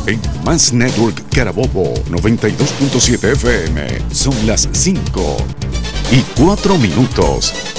En Más Network Carabobo 92.7 FM son las 5:04.